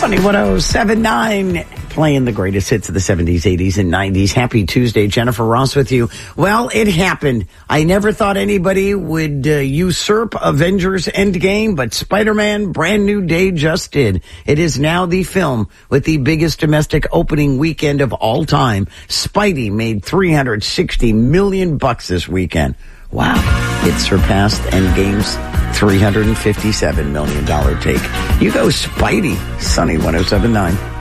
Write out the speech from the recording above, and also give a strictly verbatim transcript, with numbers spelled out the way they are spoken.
Sunny one oh seven point nine, playing the greatest hits of the seventies, eighties, and nineties. Happy Tuesday, Jennifer Ross with you. Well, it happened. I never thought anybody would uh, usurp Avengers Endgame, but Spider-Man Brand New Day just did. It is now the film with the biggest domestic opening weekend of all time. Spidey made three hundred sixty million bucks this weekend. Wow. It surpassed Endgame's three hundred fifty-seven million dollars take. You go Spidey, Sunny one oh seven point nine.